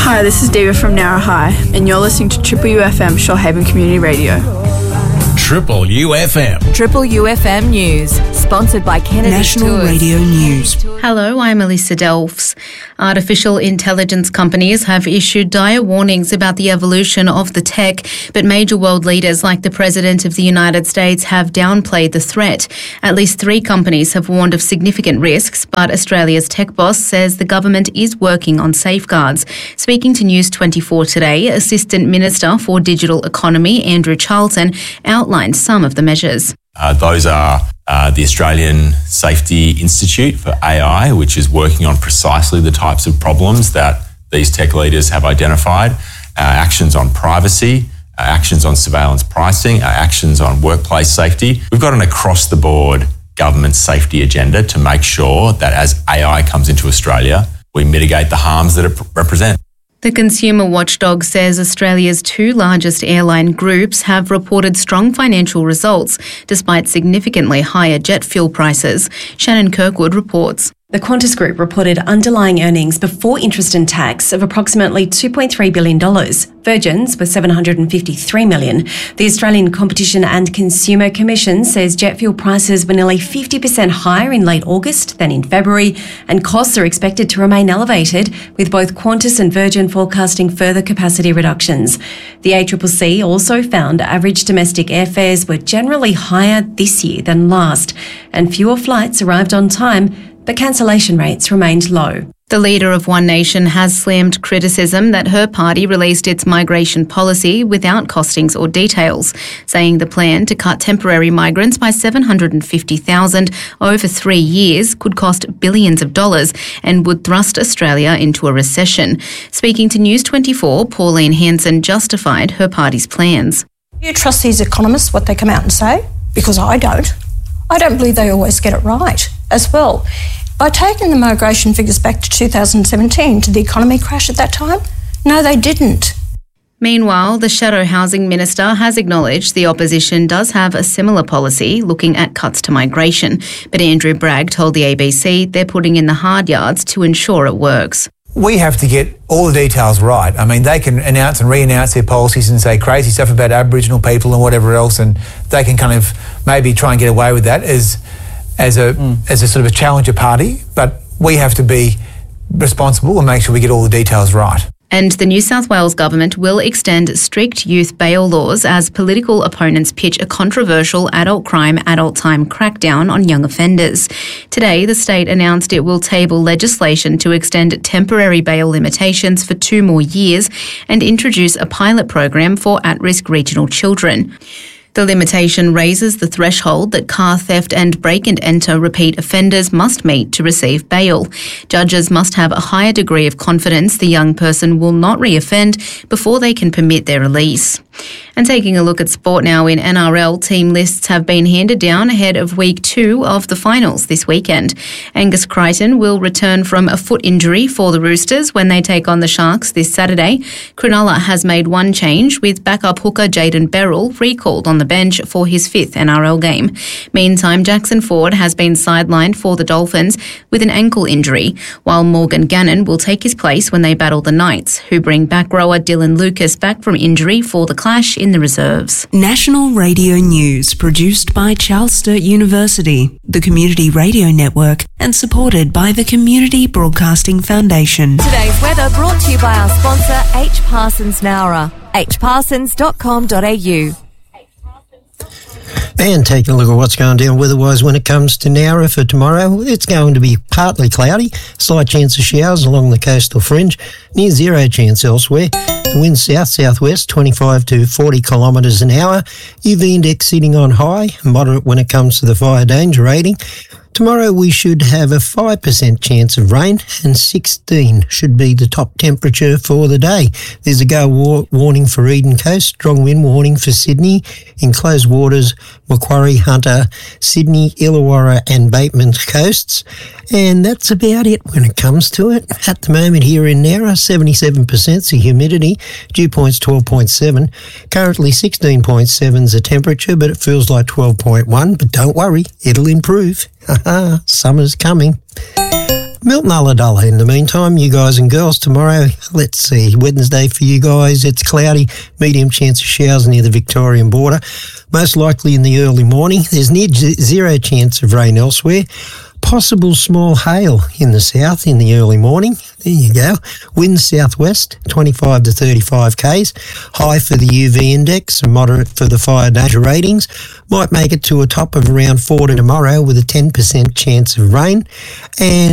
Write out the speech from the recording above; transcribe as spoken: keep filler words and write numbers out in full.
Hi, this is Diva from Nowra High, and you're listening to Triple U F M Shoalhaven Community Radio. Triple U F M. Triple U F M News, sponsored by Kennedy National Tours. Radio News. Hello, I'm Elisa Delphs. Artificial intelligence companies have issued dire warnings about the evolution of the tech, but major world leaders like the President of the United States have downplayed the threat. At least three companies have warned of significant risks, but Australia's tech boss says the government is working on safeguards. Speaking to News twenty-four today, Assistant Minister for Digital Economy, Andrew Charlton, outlined some of the measures. Uh, those are uh, the Australian Safety Institute for A I, which is working on precisely the types of problems that these tech leaders have identified, uh, actions on privacy, uh, actions on surveillance pricing, uh, actions on workplace safety. We've got an across-the-board government safety agenda to make sure that as A I comes into Australia, we mitigate the harms that it represents. The consumer watchdog says Australia's two largest airline groups have reported strong financial results despite significantly higher jet fuel prices. Shannon Kirkwood reports. The Qantas Group reported underlying earnings before interest and tax of approximately two point three billion dollars. Virgin's were seven hundred fifty-three million dollars. The Australian Competition and Consumer Commission says jet fuel prices were nearly fifty percent higher in late August than in February, and costs are expected to remain elevated, with both Qantas and Virgin forecasting further capacity reductions. The A C C C also found average domestic airfares were generally higher this year than last, and fewer flights arrived on time, but cancellation rates remained low. The leader of One Nation has slammed criticism that her party released its migration policy without costings or details, saying the plan to cut temporary migrants by seven hundred fifty thousand over three years could cost billions of dollars and would thrust Australia into a recession. Speaking to News twenty-four, Pauline Hanson justified her party's plans. Do you trust these economists, what they come out and say? Because I don't. I don't believe they always get it right as well. By taking the migration figures back to two thousand seventeen, did the economy crash at that time? No, they didn't. Meanwhile, the Shadow Housing Minister has acknowledged the opposition does have a similar policy looking at cuts to migration, but Andrew Bragg told the A B C they're putting in the hard yards to ensure it works. We have to get all the details right. I mean, they can announce and re-announce their policies and say crazy stuff about Aboriginal people and whatever else, and they can kind of maybe try and get away with that as as a mm. as a sort of a challenger party. But we have to be responsible and make sure we get all the details right. And the New South Wales government will extend strict youth bail laws as political opponents pitch a controversial adult crime, adult time crackdown on young offenders. Today, the state announced it will table legislation to extend temporary bail limitations for two more years and introduce a pilot program for at-risk regional children. The limitation raises the threshold that car theft and break-and-enter repeat offenders must meet to receive bail. Judges must have a higher degree of confidence the young person will not re-offend before they can permit their release. And taking a look at sport now, in N R L, team lists have been handed down ahead of week two of the finals this weekend. Angus Crichton will return from a foot injury for the Roosters when they take on the Sharks this Saturday. Cronulla has made one change, with backup hooker Jayden Berrell recalled on the bench for his fifth N R L game. Meantime, Jackson Ford has been sidelined for the Dolphins with an ankle injury, while Morgan Gannon will take his place when they battle the Knights, who bring back rower Dylan Lucas back from injury for the clash in the reserves. National Radio News, produced by Charles Sturt University, the Community Radio Network, and supported by the Community Broadcasting Foundation. Today's weather brought to you by our sponsor, H. Parsons Nowra, h parsons dot com dot a u. And taking a look at what's going down weather-wise when it comes to Nowra for tomorrow, it's going to be partly cloudy, slight chance of showers along the coastal fringe, near zero chance elsewhere. The wind south-southwest, twenty-five to forty kilometres an hour. U V index sitting on high, moderate when it comes to the fire danger rating. Tomorrow we should have a five percent chance of rain, and sixteen should be the top temperature for the day. There's a go war- warning for Eden Coast, strong wind warning for Sydney, enclosed waters, Macquarie, Hunter, Sydney, Illawarra and Bateman coasts. And that's about it when it comes to it. At the moment here in Nowra, seventy-seven percent the humidity, dew point's twelve point seven. Currently sixteen point seven is the temperature, but it feels like twelve point one. But don't worry, it'll improve. Haha, summer's coming. Milton Ulladulla. In the meantime, you guys and girls, tomorrow, let's see, Wednesday for you guys, it's cloudy, medium chance of showers near the Victorian border, most likely in the early morning. There's near zero chance of rain elsewhere. Possible small hail in the south in the early morning. There you go. Wind southwest, twenty-five to thirty-five k's. High for the U V index and moderate for the fire danger ratings. Might make it to a top of around forty tomorrow with a ten percent chance of rain. And